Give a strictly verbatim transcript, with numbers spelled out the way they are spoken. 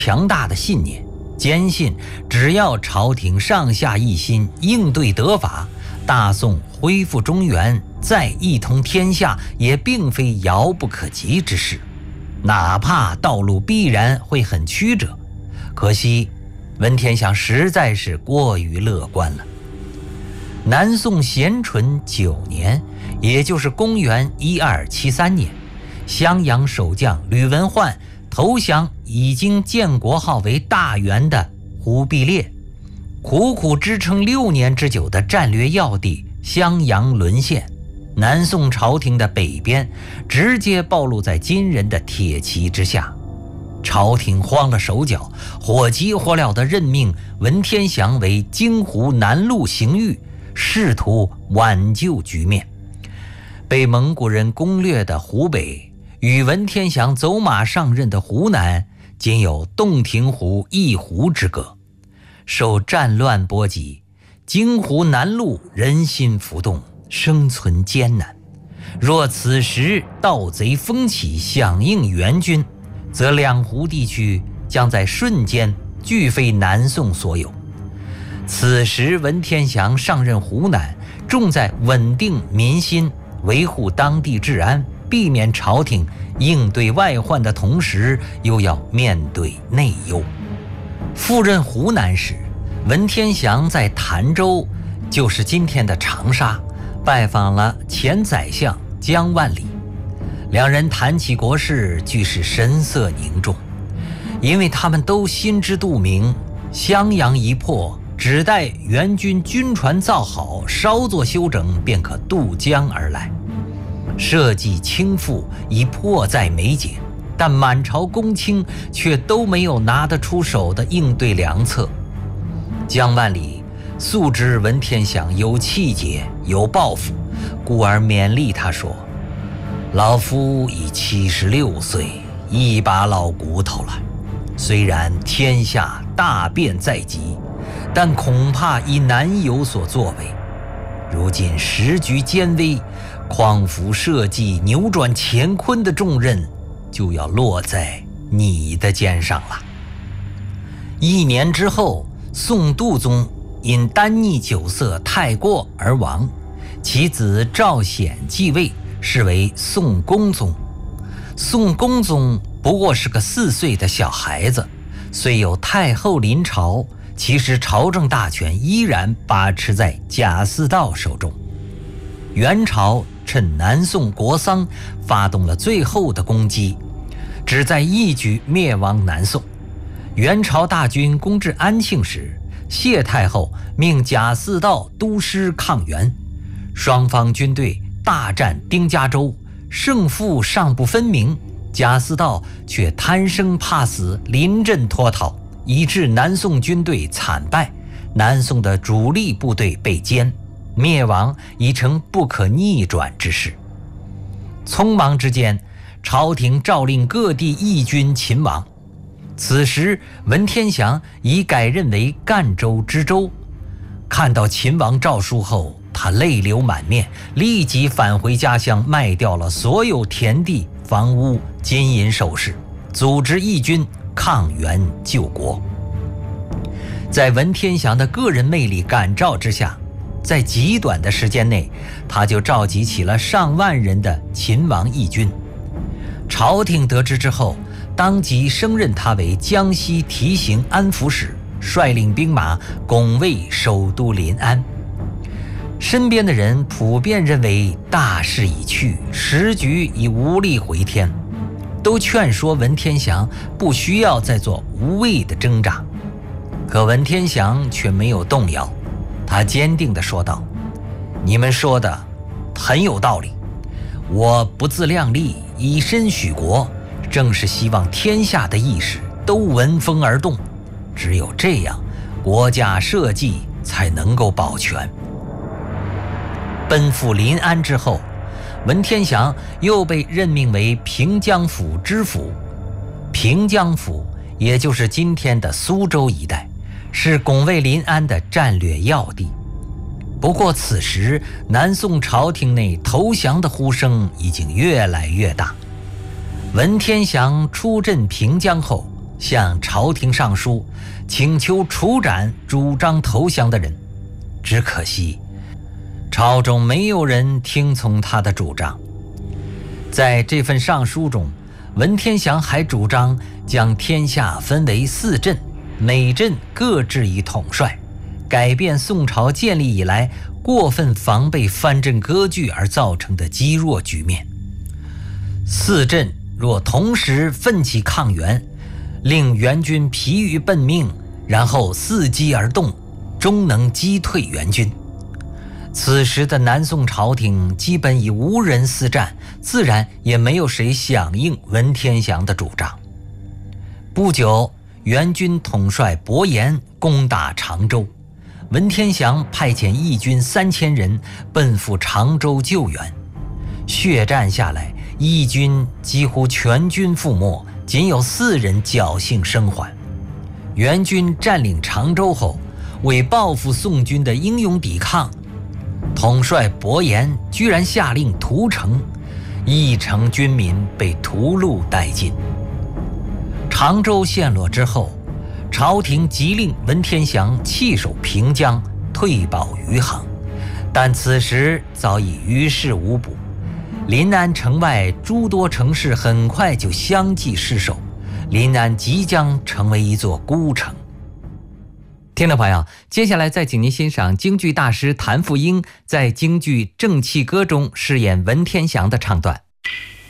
强大的信念，坚信只要朝廷上下一心，应对得法，大宋恢复中原，再一统天下，也并非遥不可及之事。哪怕道路必然会很曲折，可惜文天祥实在是过于乐观了。南宋咸淳九年，也就是公元一二七三年，襄阳守将吕文焕投降已经建国号为大元的忽必烈，苦苦支撑六年之久的战略要地襄阳沦陷，南宋朝廷的北边直接暴露在金人的铁骑之下。朝廷慌了手脚，火急火燎地任命文天祥为京湖南路行御，试图挽救局面。被蒙古人攻略的湖北与文天祥走马上任的湖南仅有洞庭湖一湖之隔，受战乱波及，京湖南路人心浮动，生存艰难。若此时盗贼风起，响应援军，则两湖地区将在瞬间俱非南宋所有。此时文天祥上任湖南，重在稳定民心，维护当地治安，避免朝廷应对外患的同时，又要面对内忧。赴任湖南时，文天祥在潭州，就是今天的长沙，拜访了前宰相姜万里。两人谈起国事，俱是神色凝重，因为他们都心知肚明，襄阳一破，只待援军军船造好，稍作休整，便可渡江而来。社稷倾覆已迫在眉睫，但满朝公卿却都没有拿得出手的应对良策。姜万里素知文天祥有气节有抱负，故而勉励他说：老夫已七十六岁，一把老骨头了，虽然天下大变在即，但恐怕已难有所作为。如今时局艰危，匡扶社稷、扭转乾坤的重任就要落在你的肩上了。一年之后，宋度宗因单逆酒色太过而亡，其子赵显继位，是为宋恭宗。宋恭宗不过是个四岁的小孩子，虽有太后临朝，其实朝政大权依然把持在贾似道手中。元朝趁南宋国丧发动了最后的攻击，旨在一举灭亡南宋。元朝大军攻至安庆时，谢太后命贾似道督师抗元，双方军队大战丁家洲，胜负尚不分明，贾似道却贪生怕死，临阵脱逃，以致南宋军队惨败，南宋的主力部队被歼，灭亡已成不可逆转之势。匆忙之间，朝廷诏令各地义军勤王。此时文天祥已改任为赣州知州，看到秦王诏书后，他泪流满面，立即返回家乡，卖掉了所有田地、房屋、金银首饰，组织义军抗元救国。在文天祥的个人魅力感召之下，在极短的时间内，他就召集起了上万人的秦王义军。朝廷得知之后，当即升任他为江西提刑安抚使，率领兵马拱卫首都临安。身边的人普遍认为大势已去，时局已无力回天，都劝说文天祥不需要再做无谓的挣扎。可文天祥却没有动摇，他坚定地说道：你们说的很有道理，我不自量力，以身许国，正是希望天下的义士都闻风而动，只有这样，国家社稷才能够保全。奔赴临安之后，文天祥又被任命为平江府知府。平江府也就是今天的苏州一带，是拱卫临安的战略要地。不过此时南宋朝廷内投降的呼声已经越来越大。文天祥出镇平江后， 向朝廷上书，请求处斩主张投降的人。只可惜朝中没有人听从他的主张。在这份上书中，文天祥还主张将天下分为四镇，每镇各置一统帅，改变宋朝建立以来过分防备藩镇割据而造成的积弱局面。四镇若同时奋起抗元，令元军疲于奔命，然后伺机而动，终能击退元军。此时的南宋朝廷基本已无人私战，自然也没有谁响应文天祥的主张。不久，元军统帅伯颜攻打常州，文天祥派遣义军三千人奔赴常州救援。血战下来，义军几乎全军覆没，仅有四人侥幸生还。元军占领常州后，为报复宋军的英勇抵抗，统帅伯颜居然下令屠城，一城军民被屠戮殆尽。常州陷落之后，朝廷急令文天祥弃守平江，退保余杭，但此时早已于事无补。临安城外诸多城市很快就相继失守，临安即将成为一座孤城。 听众朋友，接下来再请您欣赏京剧大师谭富英在京剧《正气歌》中饰演文天祥的唱段。